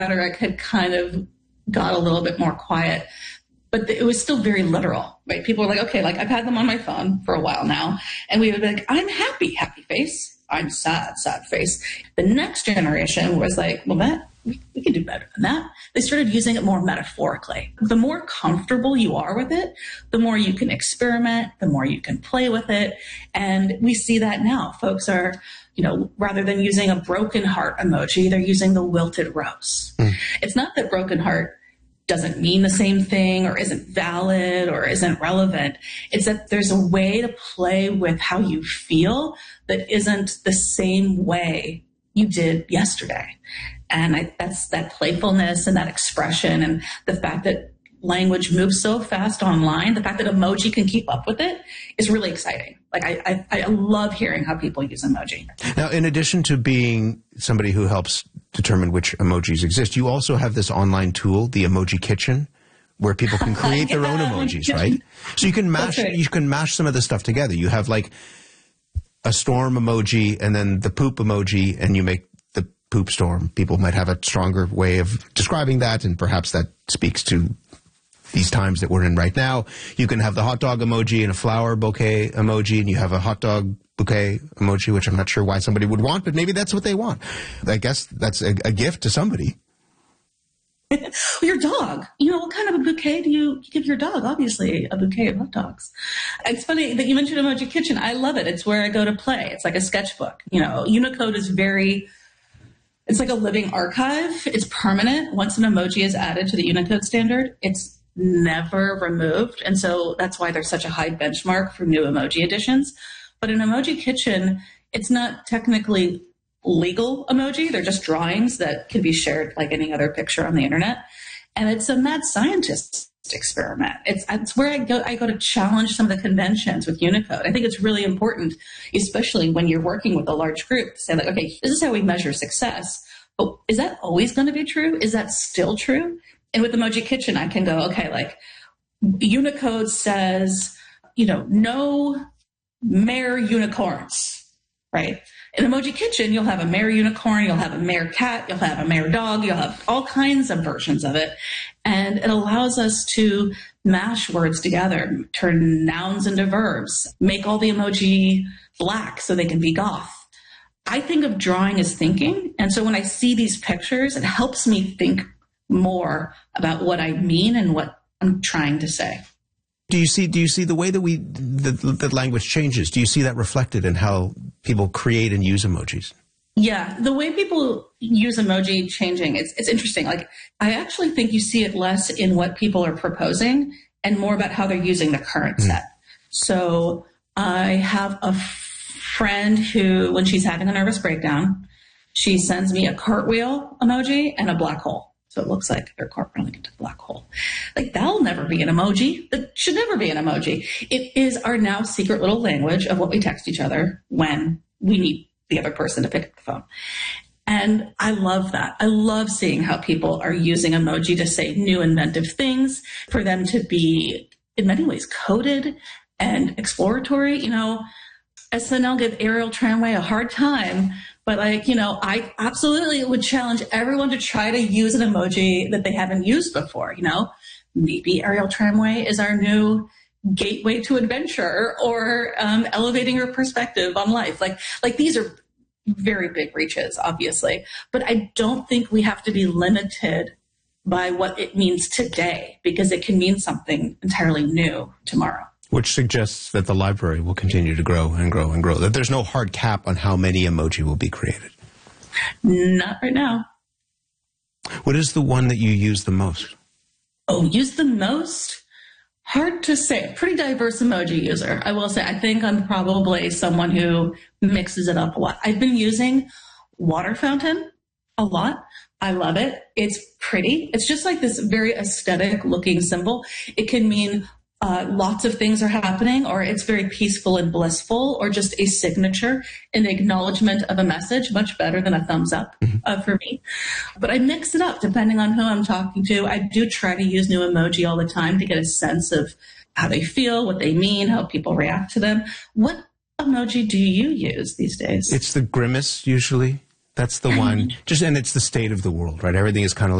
rhetoric had kind of got a little bit more quiet, but it was still very literal, right? People were like, okay, like I've had them on my phone for a while now, and we would be like, I'm happy, happy face. I'm sad, sad face. The next generation was like, well, we can do better than that. They started using it more metaphorically. The more comfortable you are with it, the more you can experiment, the more you can play with it. And we see that now. Folks are, rather than using a broken heart emoji, they're using the wilted rose. It's not that broken heart doesn't mean the same thing or isn't valid or isn't relevant. It's that there's a way to play with how you feel that isn't the same way you did yesterday. And that's that playfulness and that expression and the fact that language moves so fast online, the fact that emoji can keep up with it is really exciting. Like I love hearing how people use emoji. Now, in addition to being somebody who helps determine which emojis exist, you also have this online tool, the Emoji Kitchen, where people can create their own emojis, right? So you can mash some of the stuff together. You have like a storm emoji and then the poop emoji, and you make the poop storm. People might have a stronger way of describing that, and perhaps that speaks to these times that we're in right now. You can have the hot dog emoji and a flower bouquet emoji, and you have a hot dog bouquet emoji, which I'm not sure why somebody would want, but maybe that's what they want. I guess that's a gift to somebody. Your dog. What kind of a bouquet do you give your dog? Obviously, a bouquet of hot dogs. It's funny that you mentioned Emoji Kitchen. I love it. It's where I go to play. It's like a sketchbook. Unicode is it's like a living archive. It's permanent. Once an emoji is added to the Unicode standard, it's never removed. And so that's why there's such a high benchmark for new emoji additions. But in Emoji Kitchen, it's not technically legal emoji. They're just drawings that can be shared like any other picture on the internet. And it's a mad scientist experiment. It's where I go to challenge some of the conventions with Unicode. I think it's really important, especially when you're working with a large group, to say like, okay, this is how we measure success. But is that always going to be true? Is that still true? And with Emoji Kitchen, I can go, okay, like Unicode says, no mare unicorns, right? In Emoji Kitchen, you'll have a mare unicorn, you'll have a mare cat, you'll have a mare dog, you'll have all kinds of versions of it. And it allows us to mash words together, turn nouns into verbs, make all the emoji black so they can be goth. I think of drawing as thinking. And so when I see these pictures, it helps me think more about what I mean and what I'm trying to say. Do you see the way that the language changes? Do you see that reflected in how people create and use emojis? Yeah, the way people use emoji changing, it's interesting. Like, I actually think you see it less in what people are proposing and more about how they're using the current set. So I have a friend who, when she's having a nervous breakdown, she sends me a cartwheel emoji and a black hole. So it looks like they're cartwheeling into the black hole. Like, that'll never be an emoji. That should never be an emoji. It is our now secret little language of what we text each other when we need the other person to pick up the phone. And I love that. I love seeing how people are using emoji to say new inventive things, for them to be, in many ways, coded and exploratory. SNL gave Ariel Tramway a hard time, but I absolutely would challenge everyone to try to use an emoji that they haven't used before. Maybe Ariel Tramway is our new gateway to adventure, or elevating your perspective on life. Like these are very big reaches, obviously, but I don't think we have to be limited by what it means today, because it can mean something entirely new tomorrow. Which suggests that the library will continue to grow and grow and grow, that there's no hard cap on how many emoji will be created. Not right now. What is the one that you use the most? Oh, use the most? Hard to say. Pretty diverse emoji user, I will say. I think I'm probably someone who mixes it up a lot. I've been using water fountain a lot. I love it. It's pretty. It's just like this very aesthetic looking symbol. It can mean lots of things are happening, or it's very peaceful and blissful, or just a signature, an acknowledgement of a message, much better than a thumbs up for me. But I mix it up depending on who I'm talking to. I do try to use new emoji all the time to get a sense of how they feel, what they mean, how people react to them. What emoji do you use these days? It's the grimace, usually. That's the one. And it's the state of the world, right? Everything is kind of